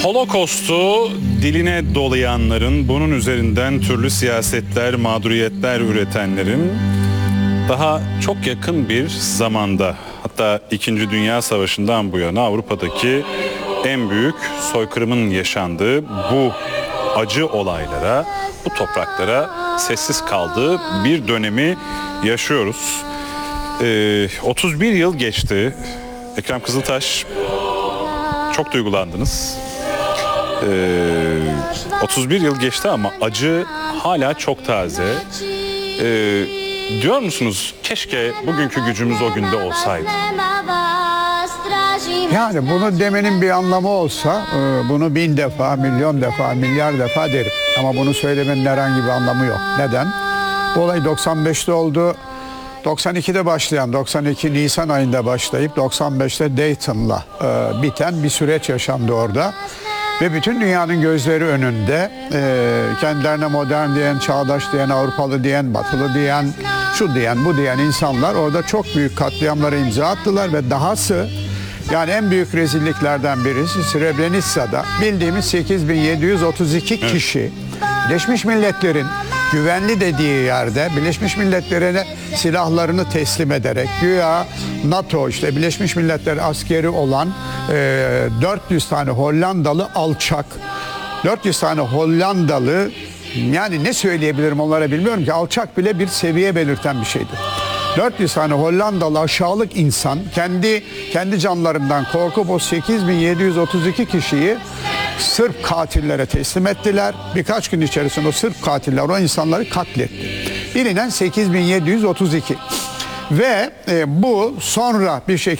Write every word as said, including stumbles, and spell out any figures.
Holocaust'u diline dolayanların, bunun üzerinden türlü siyasetler, mağduriyetler üretenlerin daha çok yakın bir zamanda, hatta İkinci Dünya Savaşı'ndan bu yana Avrupa'daki en büyük soykırımın yaşandığı bu acı olaylara, bu topraklara sessiz kaldığı bir dönemi yaşıyoruz. Ee, otuz bir yıl geçti. Ekrem Kızıltaş, çok duygulandınız. Ee, otuz bir yıl geçti ama acı hala çok taze. Ee, diyor musunuz keşke bugünkü gücümüz o günde olsaydı? Yani bunu demenin bir anlamı olsa bunu bin defa, milyon defa, milyar defa derim. Ama bunu söylemenin herhangi bir anlamı yok. Neden? Bu olay doksan beşte oldu. doksan ikide başlayan, doksan iki Nisan ayında başlayıp doksan beşte Dayton'la e, biten bir süreç yaşandı orada. Ve bütün dünyanın gözleri önünde e, kendilerine modern diyen, çağdaş diyen, Avrupalı diyen, batılı diyen, şu diyen, bu diyen insanlar orada çok büyük katliamlara imza attılar ve dahası, yani en büyük rezilliklerden birisi Srebrenica'da bildiğimiz sekiz bin yedi yüz otuz iki kişi Birleşmiş Milletler'in güvenli dediği yerde Birleşmiş Milletler'e silahlarını teslim ederek güya NATO, işte Birleşmiş Milletler askeri olan e, dört yüz tane Hollandalı alçak, dört yüz tane Hollandalı, yani ne söyleyebilirim onlara bilmiyorum ki, alçak bile bir seviye belirten bir şeydir. dört yüz tane Hollandalı aşağılık insan kendi kendi canlarından korkup o sekiz bin yedi yüz otuz iki kişiyi Sırp katillere teslim ettiler. Birkaç gün içerisinde o Sırp katiller o insanları katletti. Bilinen sekiz bin yedi yüz otuz iki. Ve e, bu sonra bir şekilde